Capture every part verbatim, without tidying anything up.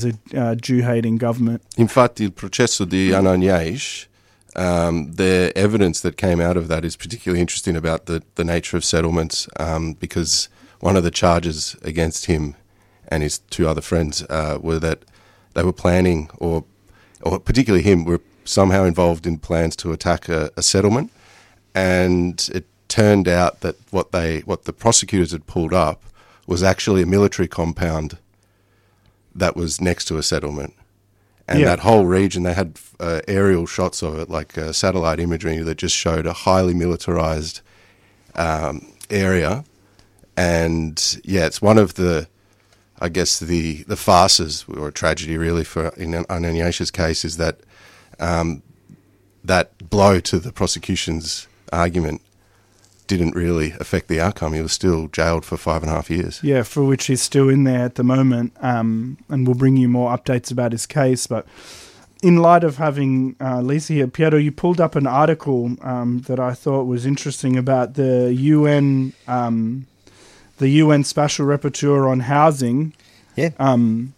a uh, Jew-hating government. Infatti il processo di Ananias, um, the evidence that came out of that is particularly interesting about the, the nature of settlements, um, because one of the charges against him and his two other friends uh, were that they were planning, or or particularly him, were somehow involved in plans to attack a, a settlement, and it turned out that what they what the prosecutors had pulled up was actually a military compound that was next to a settlement. And yeah. that whole region, they had uh, aerial shots of it, like uh, satellite imagery that just showed a highly militarized um, area. And yeah, it's one of the, I guess, the, the farces, or a tragedy really for in Ananias' case, is that um, that blow to the prosecution's argument didn't really affect the outcome. He was still jailed for five and a half years. Yeah, for which he's still in there at the moment, um, and we'll bring you more updates about his case. But in light of having uh, Lisa here, Piero, you pulled up an article um, that I thought was interesting about the U N, um, the U N Special Rapporteur on Housing. Yeah. Um,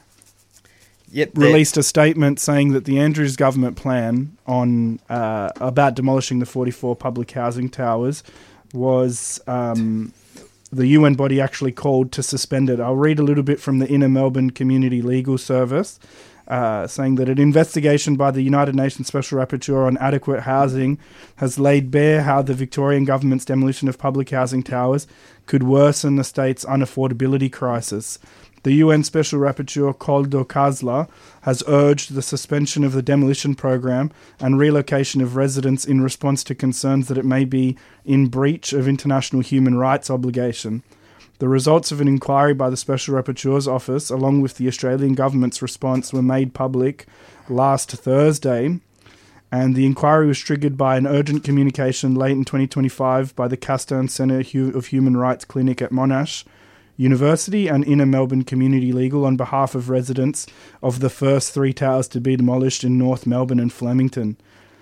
Yep, released a statement saying that the Andrews government plan on uh, about demolishing the forty-four public housing towers was um, the U N body actually called to suspend it. I'll read a little bit from the Inner Melbourne Community Legal Service, uh, saying that an investigation by the United Nations Special Rapporteur on Adequate Housing has laid bare how the Victorian government's demolition of public housing towers could worsen the state's unaffordability crisis. The U N Special Rapporteur Koldo Kazla has urged the suspension of the demolition program and relocation of residents in response to concerns that it may be in breach of international human rights obligation. The results of an inquiry by the Special Rapporteur's office, along with the Australian government's response, were made public last Thursday, and the inquiry was triggered by an urgent communication late in twenty twenty-five by the Castern Centre of Human Rights Clinic at Monash University and Inner Melbourne Community Legal on behalf of residents of the first three towers to be demolished in North Melbourne and Flemington.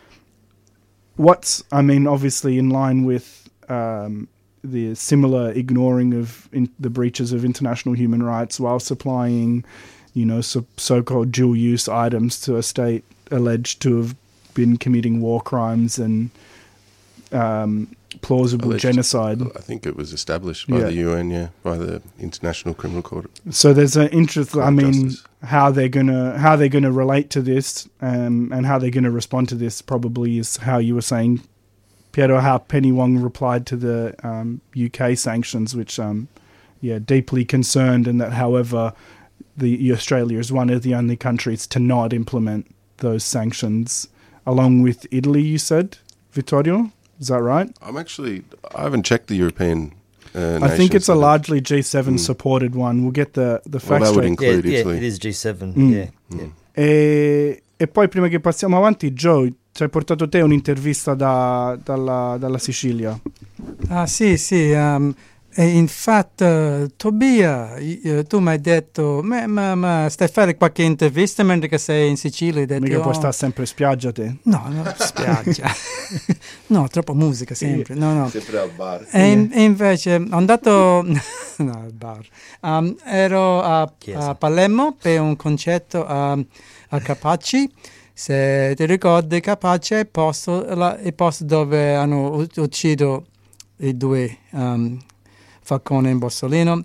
What's, I mean, obviously in line with um, the similar ignoring of in, the breaches of international human rights while supplying, you know, so, so-called dual-use items to a state alleged to have been committing war crimes and um, plausible Alleged, genocide. I think it was established by yeah. the U N, yeah, by the International Criminal Court. So there's an interest. I mean, justice. how they're gonna how they're gonna relate to this, um, and how they're gonna respond to this. Probably is how you were saying, Piero, how Penny Wong replied to the um, U K sanctions, which, um, yeah, deeply concerned, and that, however, the Australia is one of the only countries to not implement those sanctions, along with Italy. You said, Vittorio. Is that right? I'm actually, I haven't checked the European uh, I think it's a largely G seven mm. supported one. We'll get the, the facts well, that would straight. include yeah, Italy. Yeah, it is G seven, mm. yeah. Mm. yeah. E, e poi prima che passiamo avanti, Joe, ci hai portato te un'intervista da, dalla, dalla Sicilia. Ah sì, sì, um, e infatti uh, Tobia, uh, tu mi hai detto, ma, ma, ma stai a fare qualche intervista mentre che sei in Sicilia? Hai detto, mica oh, puoi stare sempre in spiaggia te? No, no, spiaggia. No, troppa musica sempre. No, no. Sempre al bar. E, in, e invece ho andato no, al bar. Um, ero a, a Palermo per un concerto a, a Capaci. Se ti ricordi, Capaci è il posto, la, il posto dove hanno ucciso i due um, Falcone e Borsellino.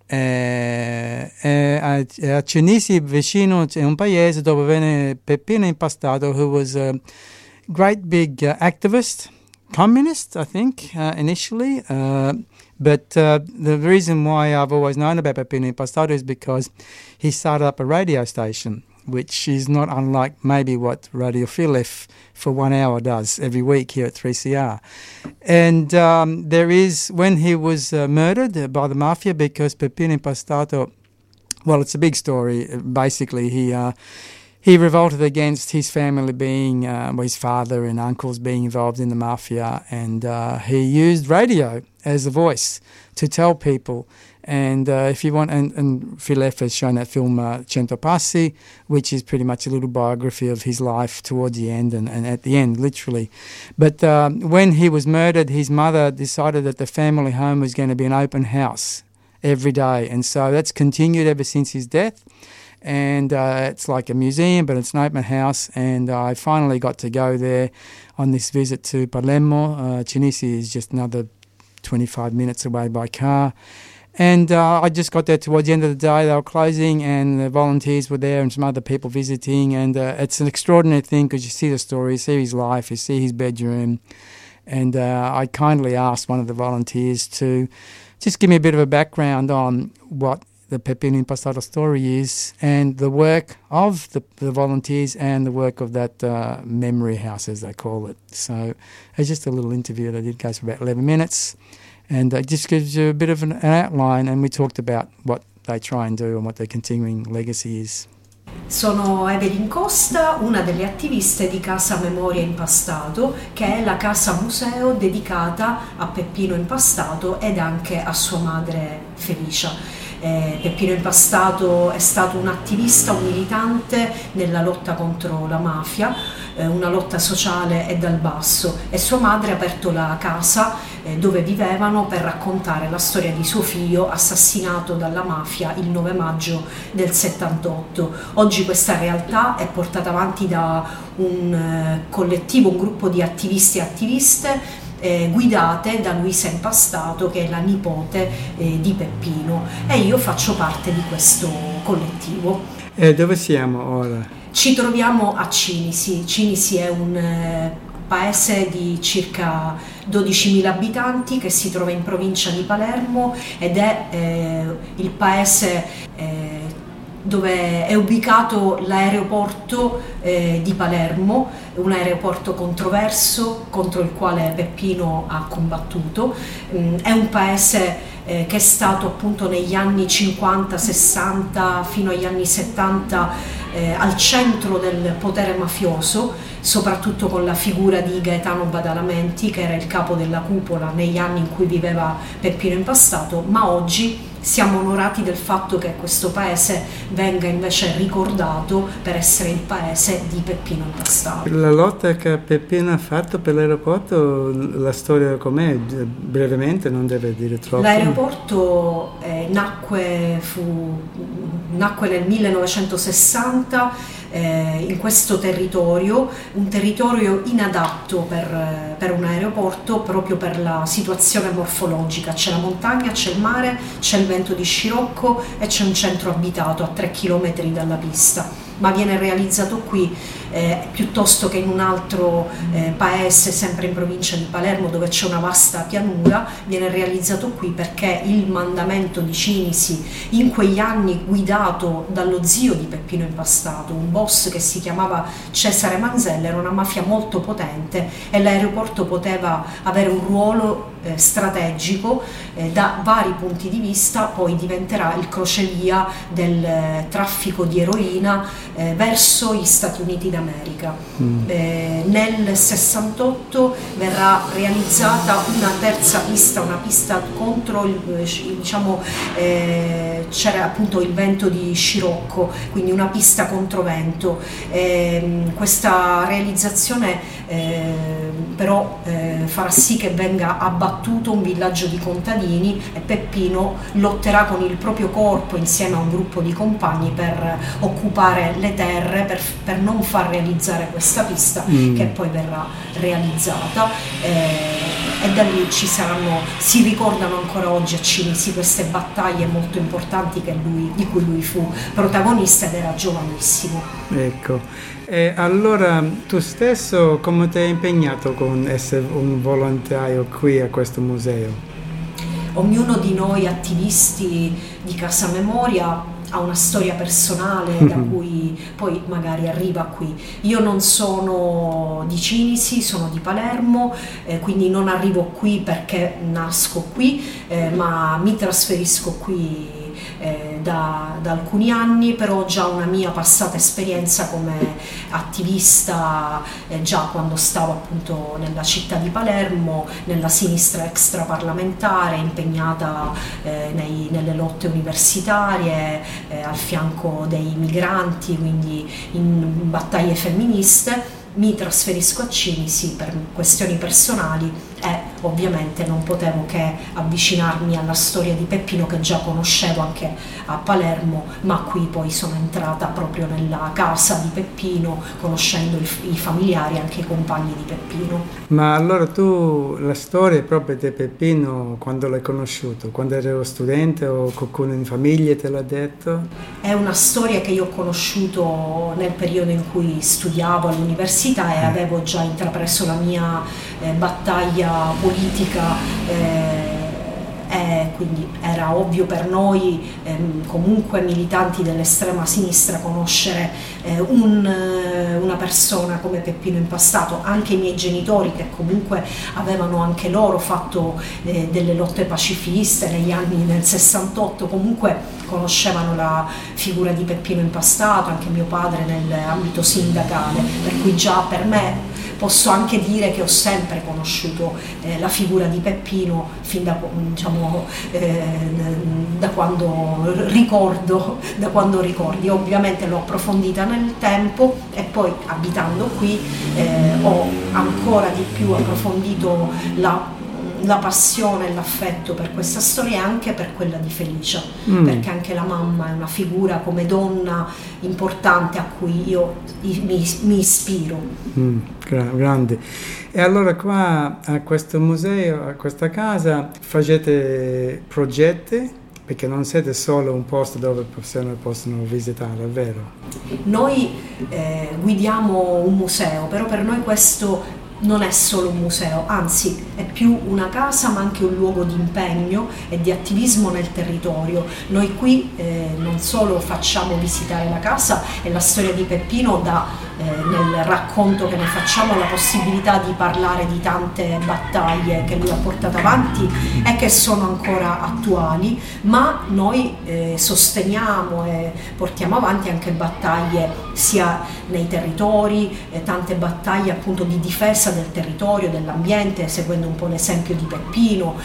E, e a, a Cinisi vicino c'è un paese dove venne Peppino Impastato, who was a great big uh, activist, communist, I think, uh, initially. Uh, but uh, the reason why I've always known about Peppino Impastato is because he started up a radio station, which is not unlike maybe what Radio Philif for one hour does every week here at three C R. And um, there is, when he was uh, murdered by the mafia, because Peppino Impastato, well, it's a big story. Basically, he uh, he revolted against his family being, uh, well, his father and uncles being involved in the mafia, and uh, he used radio as a voice to tell people. And uh, if you want, and, and Philef has shown that film uh, Cento Passi, which is pretty much a little biography of his life towards the end and, and at the end, literally. But um, when he was murdered, his mother decided that the family home was going to be an open house every day. And so that's continued ever since his death. and uh, it's like a museum, but it's an open house. And I finally got to go there on this visit to Palermo. Uh, Cinisi is just another twenty-five minutes away by car. And uh, I just got there towards the end of the day. They were closing, and the volunteers were there, and some other people visiting. And uh, it's an extraordinary thing because you see the story, you see his life, you see his bedroom. And uh, I kindly asked one of the volunteers to just give me a bit of a background on what the Peppino Impastato story is, and the work of the, the volunteers, and the work of that uh, memory house, as they call it. So it's just a little interview that I did, goes for about eleven minutes, and it just gives you a bit of an, an outline, and we talked about what they try and do and what their continuing legacy is. Sono Evelyn Costa, una delle attiviste di Casa Memoria Impastato, che è la casa museo dedicata a Peppino Impastato ed anche a sua madre Felicia. Eh, Peppino Impastato è stato un attivista, un militante nella lotta contro la mafia, eh, una lotta sociale e dal basso, e sua madre ha aperto la casa eh, dove vivevano per raccontare la storia di suo figlio assassinato dalla mafia il nove maggio del settantotto. Oggi questa realtà è portata avanti da un eh, collettivo, un gruppo di attivisti e attiviste Eh, guidate da Luisa Impastato, che è la nipote eh, di Peppino, e io faccio parte di questo collettivo. E dove siamo ora? Ci troviamo a Cinisi. Cinisi è un eh, paese di circa dodicimila abitanti che si trova in provincia di Palermo, ed è eh, il paese eh, dove è ubicato l'aeroporto eh, di Palermo, un aeroporto controverso contro il quale Peppino ha combattuto. Mm, è un paese eh, che è stato appunto negli anni cinquanta sessanta fino agli anni settanta eh, al centro del potere mafioso, soprattutto con la figura di Gaetano Badalamenti, che era il capo della cupola negli anni in cui viveva Peppino Impastato, ma oggi siamo onorati del fatto che questo paese venga invece ricordato per essere il paese di Peppino Impastato. La lotta che Peppino ha fatto per l'aeroporto, la storia com'è? Brevemente, non deve dire troppo. L'aeroporto eh, nacque, fu, nacque nel millenovecentosessanta eh, in questo territorio, un territorio inadatto per, per un aeroporto proprio per la situazione morfologica. C'è la montagna, c'è il mare, c'è il vento di scirocco e c'è un centro abitato a tre chilometri dalla pista, ma viene realizzato qui eh, piuttosto che in un altro eh, paese sempre in provincia di Palermo dove c'è una vasta pianura. Viene realizzato qui perché il mandamento di Cinisi, in quegli anni guidato dallo zio di Peppino Impastato, un boss che si chiamava Cesare Manzella, era una mafia molto potente, e l'aeroporto poteva avere un ruolo eh, strategico eh, da vari punti di vista. Poi diventerà il crocevia del eh, traffico di eroina eh, verso gli Stati Uniti d'America. Mm. Eh, nel sessantotto verrà realizzata una terza pista, una pista contro il, diciamo, eh, c'era appunto il vento di scirocco, quindi una pista controvento. Eh, questa realizzazione eh, però eh, farà sì che venga abbattuto un villaggio di contadini, e Peppino lotterà con il proprio corpo insieme a un gruppo di compagni per occupare le terre, per, per non far realizzare questa pista mm. che poi verrà realizzata, eh, e da lì ci saranno, si ricordano ancora oggi a Cinisi queste battaglie molto importanti che lui, di cui lui fu protagonista ed era giovanissimo. Ecco. E allora tu stesso come ti hai impegnato con essere un volontario qui a questo museo? Ognuno di noi attivisti di Casa Memoria ha una storia personale da cui poi magari arriva qui. Io non sono di Cinisi, sono di Palermo, eh, quindi non arrivo qui perché nasco qui, eh, ma mi trasferisco qui Eh, da, da alcuni anni, però ho già una mia passata esperienza come attivista eh, già quando stavo appunto nella città di Palermo, nella sinistra extraparlamentare, impegnata eh, nei, nelle lotte universitarie, eh, al fianco dei migranti, quindi in battaglie femministe. Mi trasferisco a Cinisi per questioni personali e ovviamente non potevo che avvicinarmi alla storia di Peppino, che già conoscevo anche a Palermo, ma qui poi sono entrata proprio nella casa di Peppino, conoscendo i, i familiari e anche i compagni di Peppino. Ma allora tu la storia proprio di Peppino quando l'hai conosciuto? Quando ero studente o qualcuno in famiglia te l'ha detto? È una storia che io ho conosciuto nel periodo in cui studiavo all'università e avevo già intrapreso la mia eh, battaglia politica, eh, e quindi era ovvio per noi ehm, comunque militanti dell'estrema sinistra conoscere eh, un, eh, una persona come Peppino Impastato. Anche i miei genitori, che comunque avevano anche loro fatto eh, delle lotte pacifiste negli anni del sessantotto, comunque conoscevano la figura di Peppino Impastato, anche mio padre nell'ambito sindacale, per cui già per me posso anche dire che ho sempre conosciuto eh, la figura di Peppino fin da, diciamo, eh, da quando ricordo, da quando ricordi. Ovviamente l'ho approfondita nel tempo e poi abitando qui eh, ho ancora di più approfondito la la passione e l'affetto per questa storia e anche per quella di Felicia, mm. perché anche la mamma è una figura come donna importante a cui io mi, mi ispiro. Mm, grande. E allora qua a questo museo, a questa casa, facete progetti? Perché non siete solo un posto dove persone possono visitare, vero? Noi eh, guidiamo un museo, però per noi questo non è solo un museo, anzi è più una casa ma anche un luogo di impegno e di attivismo nel territorio. Noi qui eh, non solo facciamo visitare la casa e la storia di Peppino, da, eh, nel racconto che ne facciamo la possibilità di parlare di tante battaglie che lui ha portato avanti e che sono ancora attuali, ma noi eh, sosteniamo e portiamo avanti anche battaglie sia nei territori, eh, tante battaglie appunto di difesa del territorio, dell'ambiente, seguendo un po' l'esempio di Peppino.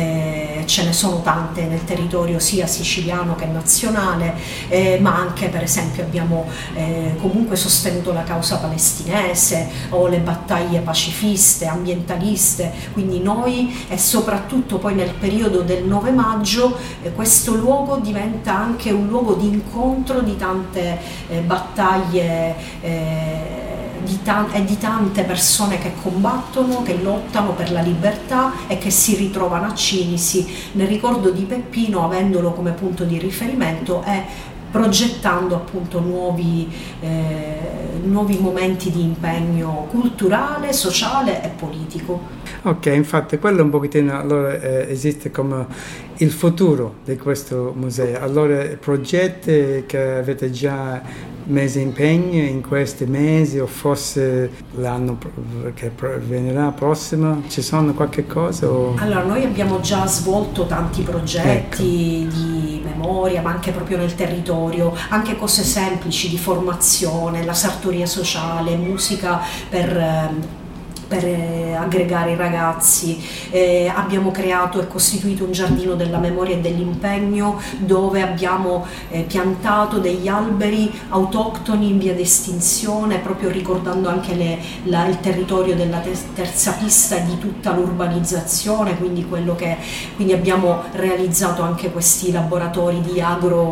Eh, ce ne sono tante nel territorio sia siciliano che nazionale, eh, ma anche per esempio abbiamo eh, comunque sostenuto la causa palestinese o le battaglie pacifiste, ambientaliste, quindi noi e soprattutto poi nel periodo del nove maggio eh, questo luogo diventa anche un luogo di incontro di tante eh, battaglie eh, Di, ta- e di tante persone che combattono, che lottano per la libertà e che si ritrovano a Cinisi nel ricordo di Peppino, avendolo come punto di riferimento e progettando appunto nuovi, eh, nuovi momenti di impegno culturale, sociale e politico. Ok, infatti quello un pochettino allora eh, esiste come il futuro di questo museo. Allora progetti che avete già messo impegno in questi mesi o forse l'anno che venirà prossimo, ci sono qualche cosa? O... Allora noi abbiamo già svolto tanti progetti, ecco, di memoria, ma anche proprio nel territorio, anche cose semplici di formazione, la sartoria sociale, musica per... per aggregare i ragazzi. Eh, abbiamo creato e costituito un giardino della memoria e dell'impegno dove abbiamo eh, piantato degli alberi autoctoni in via d'estinzione, proprio ricordando anche le, la, il territorio della te- terza pista e di tutta l'urbanizzazione, quindi quello che quindi abbiamo realizzato anche questi laboratori di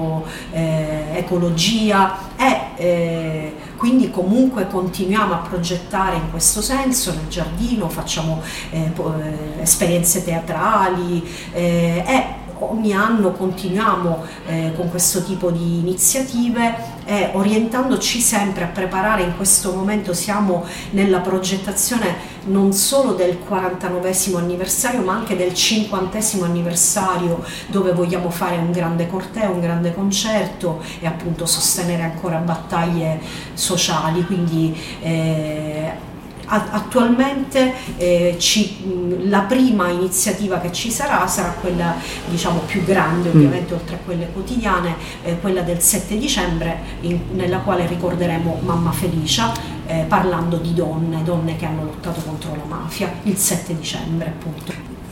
agroecologia eh, e eh, quindi comunque continuiamo a progettare in questo senso nel giardino, facciamo eh, eh, esperienze teatrali eh, e ogni anno continuiamo eh, con questo tipo di iniziative e orientandoci sempre a preparare. In questo momento siamo nella progettazione non solo del quarantanovesimo anniversario ma anche del cinquantesimo anniversario, dove vogliamo fare un grande corteo, un grande concerto e appunto sostenere ancora battaglie sociali, quindi eh, attualmente eh, ci, la prima iniziativa che ci sarà sarà quella diciamo più grande, ovviamente, mm. oltre a quelle quotidiane, eh, quella del sette dicembre in, nella quale ricorderemo mamma Felicia eh, parlando di donne, donne che hanno lottato contro la mafia il sette dicembre appunto.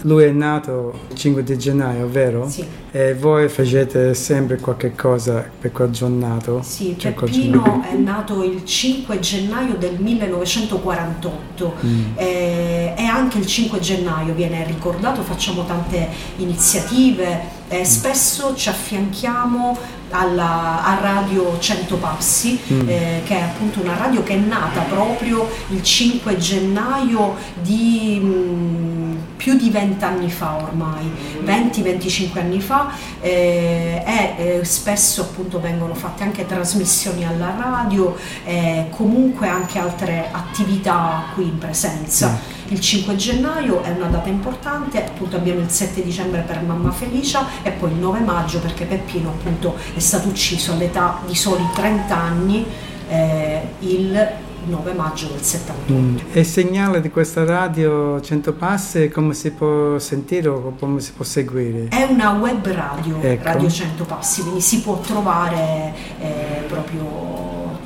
lui è nato il cinque di gennaio, vero? Sì. E voi facete sempre qualche cosa per quel giornato? Sì, cioè Peppino è nato il cinque gennaio del millenovecentoquarantotto mm. e, e anche il cinque gennaio viene ricordato, facciamo tante iniziative e mm. spesso ci affianchiamo alla, a Radio cento Passi, mm. eh, che è appunto una radio che è nata proprio il cinque gennaio di mh, più di vent'anni fa ormai, venti venticinque anni fa, eh, e eh, spesso appunto vengono fatte anche trasmissioni alla radio, eh, comunque anche altre attività qui in presenza. Mm. Il cinque gennaio è una data importante, appunto abbiamo il sette dicembre per Mamma Felicia e poi il nove maggio perché Peppino appunto è stato ucciso all'età di soli trenta anni, eh, il nove maggio del settantotto. Mm. E il segnale di questa radio cento Passi come si può sentire o come si può seguire? È una web radio, ecco. Radio cento Passi, quindi si può trovare eh, proprio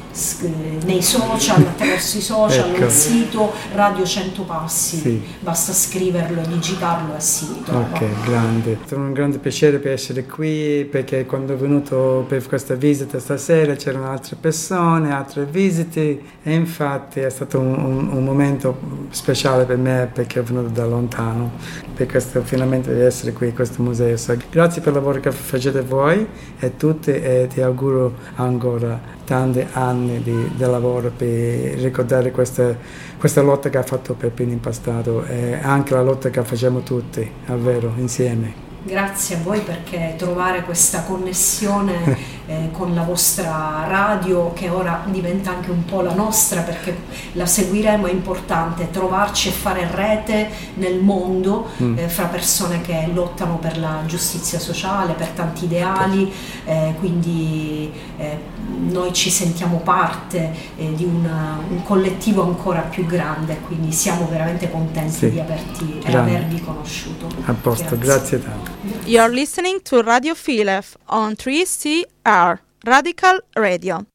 nei social, attraverso i social, ecco. il sito Radio cento Passi, sì. Basta scriverlo, digitarlo e si trova. Ok, grande. È un grande piacere per essere qui perché quando è venuto per questa visita stasera c'erano altre persone, altre visite e infatti è stato un, un, un momento speciale per me perché ho venuto da lontano per questo finalmente di essere qui in questo museo. So, grazie per il lavoro che facete voi e tutti e ti auguro ancora tanti anni di, di lavoro per ricordare questa, questa lotta che ha fatto Peppino in passato e anche la lotta che facciamo tutti, davvero, insieme. Grazie a voi perché trovare questa connessione eh, con la vostra radio, che ora diventa anche un po' la nostra perché la seguiremo, è importante trovarci e fare rete nel mondo mm. eh, fra persone che lottano per la giustizia sociale, per tanti ideali, eh, quindi eh, noi ci sentiamo parte eh, di una, un collettivo ancora più grande, quindi siamo veramente contenti sì. di averti e avervi conosciuto. A posto, grazie, grazie tanto. You're listening to Radio Philef on three C R, Radical Radio.